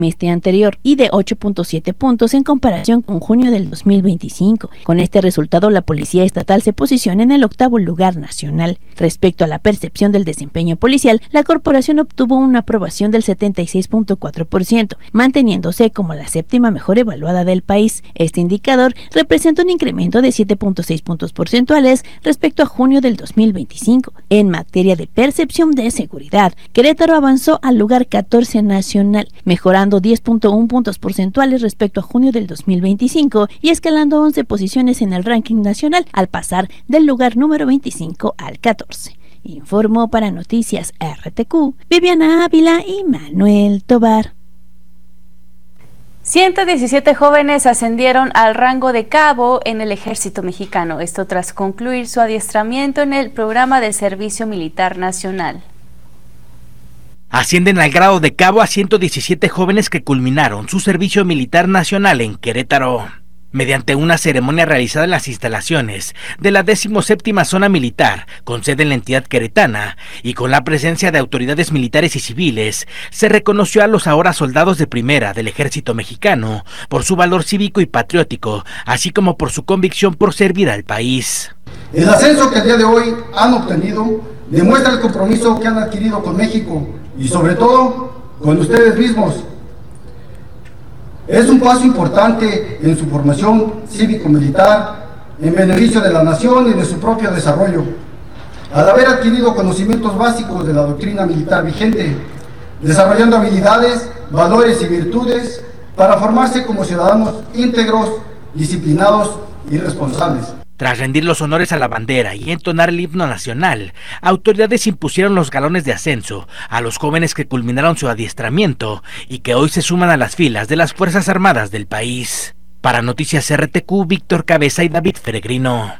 semestre anterior y de 8.7 puntos en comparación con junio del 2025. Con este resultado, la Policía Estatal se posiciona en el 8º lugar nacional. Respecto a la percepción del desempeño policial, la corporación obtuvo una aprobación del 76.4%, manteniéndose como la 7ª mejor evaluada del país. Este indicador representa un incremento de 7.6 puntos porcentuales respecto a junio del 2025. En materia de percepción de seguridad, Querétaro avanzó al lugar 14 nacional, mejorando 10.1 puntos porcentuales respecto a junio del 2025 y escalando 11 posiciones en el ranking nacional al pasar del lugar número 25 al 14. Informó para Noticias RTQ, Viviana Ávila y Manuel Tobar. 117 jóvenes ascendieron al rango de cabo en el Ejército Mexicano, esto tras concluir su adiestramiento en el programa de Servicio Militar Nacional. Ascienden al grado de cabo a 117 jóvenes que culminaron su servicio militar nacional en Querétaro. Mediante una ceremonia realizada en las instalaciones de la 17ª Zona Militar, con sede en la entidad queretana, y con la presencia de autoridades militares y civiles, se reconoció a los ahora soldados de primera del Ejército Mexicano por su valor cívico y patriótico, así como por su convicción por servir al país. El ascenso que el día de hoy han obtenido demuestra el compromiso que han adquirido con México y sobre todo con ustedes mismos. Es un paso importante en su formación cívico-militar, en beneficio de la nación y de su propio desarrollo. Al haber adquirido conocimientos básicos de la doctrina militar vigente, desarrollando habilidades, valores y virtudes para formarse como ciudadanos íntegros, disciplinados y responsables. Tras rendir los honores a la bandera y entonar el himno nacional, autoridades impusieron los galones de ascenso a los jóvenes que culminaron su adiestramiento y que hoy se suman a las filas de las Fuerzas Armadas del país. Para Noticias RTQ, Víctor Cabeza y David Peregrino.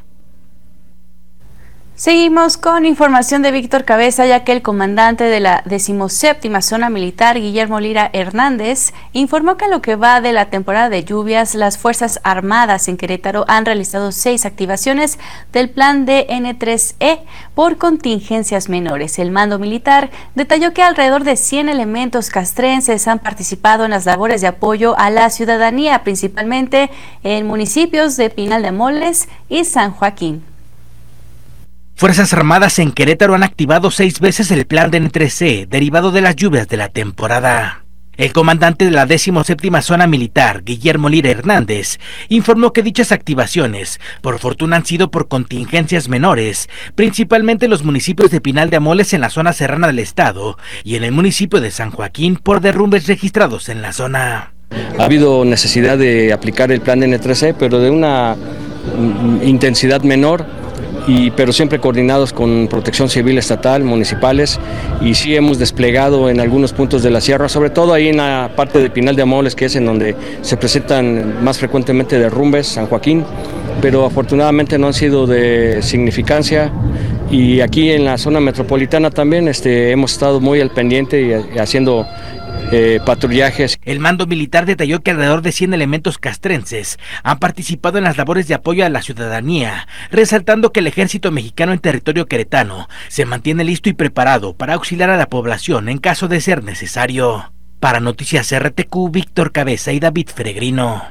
Seguimos con información de Víctor Cabeza, ya que el comandante de la 17ª Zona Militar, Guillermo Lira Hernández, informó que en lo que va de la temporada de lluvias, las Fuerzas Armadas en Querétaro han realizado 6 activaciones del plan DN3E por contingencias menores. El mando militar detalló que alrededor de 100 elementos castrenses han participado en las labores de apoyo a la ciudadanía, principalmente en municipios de Pinal de Amoles y San Joaquín. Fuerzas Armadas en Querétaro han activado 6 veces el plan DN3E, derivado de las lluvias de la temporada. El comandante de la 17ª Zona Militar, Guillermo Lira Hernández, informó que dichas activaciones, por fortuna, han sido por contingencias menores, principalmente en los municipios de Pinal de Amoles en la zona serrana del estado y en el municipio de San Joaquín por derrumbes registrados en la zona. Ha habido necesidad de aplicar el plan DN3E, pero de una intensidad menor, pero siempre coordinados con Protección Civil Estatal, municipales, y sí hemos desplegado en algunos puntos de la sierra, sobre todo ahí en la parte de Pinal de Amoles, que es en donde se presentan más frecuentemente derrumbes, San Joaquín, pero afortunadamente no han sido de significancia. Y aquí en la zona metropolitana también hemos estado muy al pendiente y haciendo patrullajes. El mando militar detalló que alrededor de 100 elementos castrenses han participado en las labores de apoyo a la ciudadanía, resaltando que el Ejército Mexicano en territorio queretano se mantiene listo y preparado para auxiliar a la población en caso de ser necesario. Para Noticias RTQ, Víctor Cabeza y David Peregrino.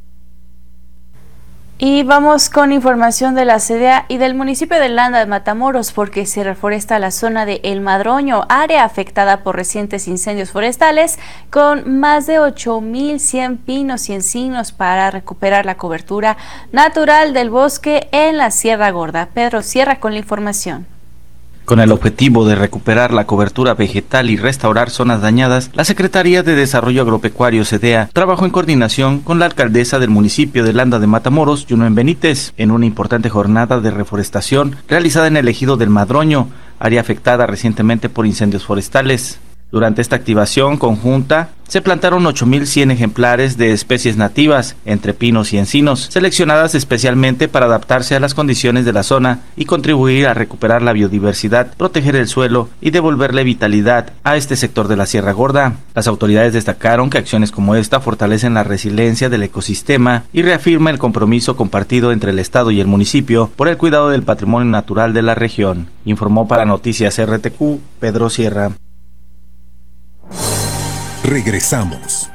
Y vamos con información de la CDA y del municipio de Landa de Matamoros, porque se reforesta la zona de El Madroño, área afectada por recientes incendios forestales, con más de 8.100 pinos y encinos para recuperar la cobertura natural del bosque en la Sierra Gorda. Pedro Sierra con la información. Con el objetivo de recuperar la cobertura vegetal y restaurar zonas dañadas, la Secretaría de Desarrollo Agropecuario CDA trabajó en coordinación con la alcaldesa del municipio de Landa de Matamoros, Yunuen Benítez, en una importante jornada de reforestación realizada en el ejido del Madroño, área afectada recientemente por incendios forestales. Durante esta activación conjunta, se plantaron 8.100 ejemplares de especies nativas, entre pinos y encinos, seleccionadas especialmente para adaptarse a las condiciones de la zona y contribuir a recuperar la biodiversidad, proteger el suelo y devolverle vitalidad a este sector de la Sierra Gorda. Las autoridades destacaron que acciones como esta fortalecen la resiliencia del ecosistema y reafirma el compromiso compartido entre el Estado y el municipio por el cuidado del patrimonio natural de la región. Informó para Noticias RTQ, Pedro Sierra. Regresamos.